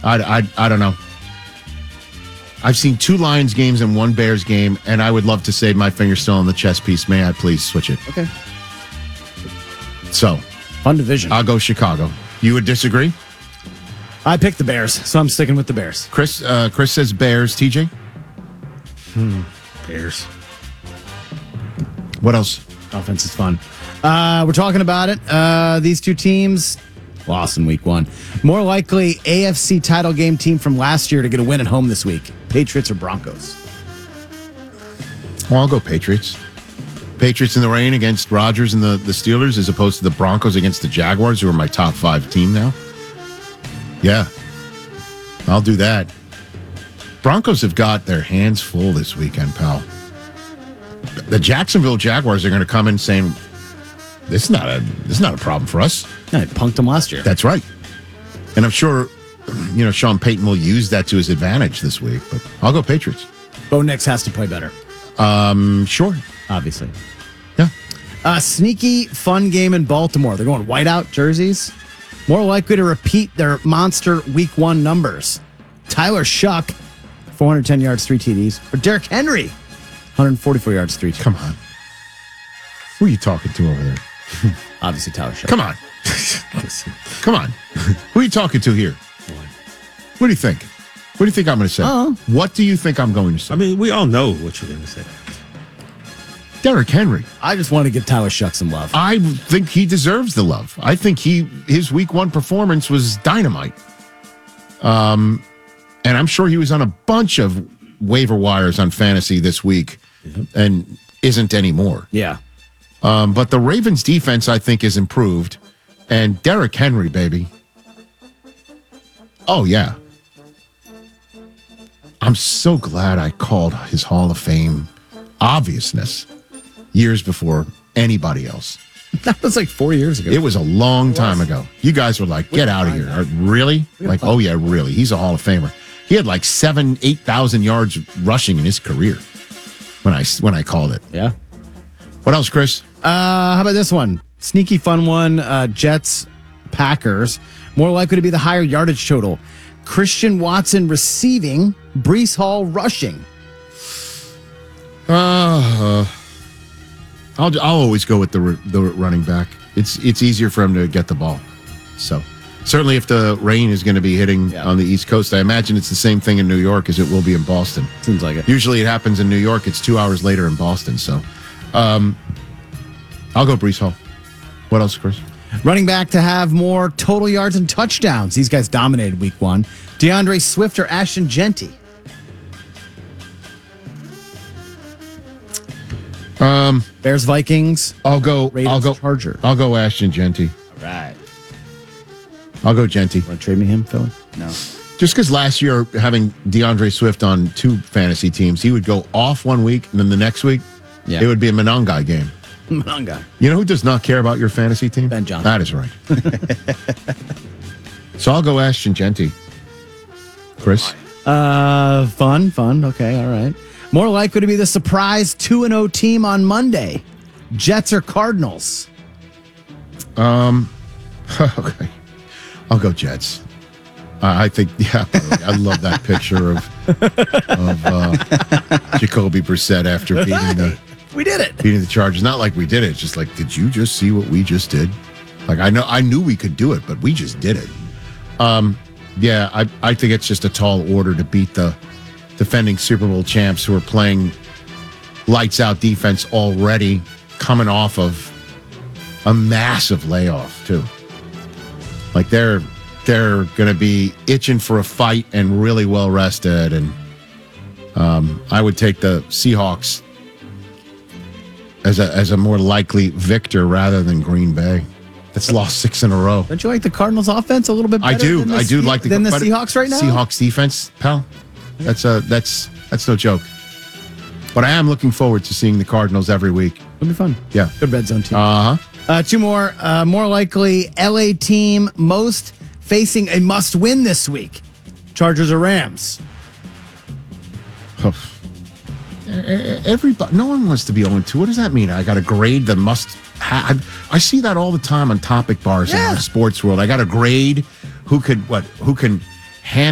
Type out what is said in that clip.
I don't know. I've seen 2 Lions games and 1 Bears game, and I would love to say my finger's still on the chess piece. May I please switch it? Okay. So, fun division. I'll go Chicago. You would disagree? I picked the Bears, so I'm sticking with the Bears. Chris says Bears. TJ? Bears. What else? Offense is fun. We're talking about it. These two teams lost in week 1. More likely AFC title game team from last year to get a win at home this week. Patriots or Broncos? Well, I'll go Patriots. Patriots in the rain against Rodgers and the Steelers as opposed to the Broncos against the Jaguars, who are my top 5 team now. Yeah. I'll do that. Broncos have got their hands full this weekend, pal. The Jacksonville Jaguars are going to come in saying, this is not a problem for us. Yeah, I punked them last year. That's right. And I'm sure, Sean Payton will use that to his advantage this week, but I'll go Patriots. Bo Nix has to play better. Sure. Obviously. Yeah. Sneaky fun game in Baltimore. They're going whiteout jerseys. More likely to repeat their monster week 1 numbers. Tyler Shuck, 410 yards, 3 TDs. Or Derrick Henry, 144 yards, 3 TDs. Come on. Who are you talking to over there? Obviously, Tyler Shuck. Come on. Come on. Who are you talking to here? What do you think? What do you think I'm going to say? What do you think I'm going to say? I mean, we all know what you're going to say. Derrick Henry. I just want to give Tyler Shuck some love. I think he deserves the love. I think his week 1 performance was dynamite. And I'm sure he was on a bunch of waiver wires on fantasy this week and isn't anymore. Yeah. But the Ravens defense, I think, is improved. And Derrick Henry, baby. Oh, yeah. I'm so glad I called his Hall of Fame obviousness years before anybody else. That was like 4 years ago. It was a long time ago. You guys were like, get out of here. Really? Like, oh, yeah, really. He's a Hall of Famer. He had like 8,000 yards rushing in his career when I called it. Yeah. What else, Chris? How about this one? Sneaky fun one. Jets, Packers. More likely to be the higher yardage total. Christian Watson receiving, Breece Hall rushing. I'll always go with the running back. It's easier for him to get the ball. So certainly if the rain is going to be hitting on the East Coast, I imagine it's the same thing in New York as it will be in Boston. Seems like it. Usually it happens in New York. It's 2 hours later in Boston. So I'll go Breece Hall. What else, Chris? Running back to have more total yards and touchdowns. These guys dominated week 1. DeAndre Swift or Ashton Genty? Bears, Vikings. I'll go Chargers. I'll go Ashton Genty. All right. I'll go Genty. Want to trade me him, Philly? No. Just because last year having DeAndre Swift on 2 fantasy teams, he would go off 1 week and then the next week it would be a Monangai game. Monangai. You know who does not care about your fantasy team? Ben Johnson. That is right. So I'll go Ashton Genty. Chris? Fun. Okay, all right. More likely to be the surprise 2-0 team on Monday. Jets or Cardinals? Okay. I'll go Jets. I think, I love that picture of Jacoby Brissett after We did it. beating the Chargers. Not like we did it. Just like, did you just see what we just did? Like, I knew we could do it, but we just did it. I think it's just a tall order to beat the defending Super Bowl champs who are playing lights out defense already, coming off of a massive layoff too. Like they're going to be itching for a fight and really well rested. And I would take the Seahawks as a more likely victor rather than Green Bay. That's lost 6 in a row. Don't you like the Cardinals offense a little bit better? I do like the Seahawks right now. Seahawks defense, pal. That's no joke. But I am looking forward to seeing the Cardinals every week. It'll be fun. Yeah. Good red zone team. 2 more. More likely LA team most facing a must win this week. Chargers or Rams? Everybody, no one wants to be 0-2. What does that mean? I got to grade the must have. I see that all the time on topic bars in the sports world. I got to grade who can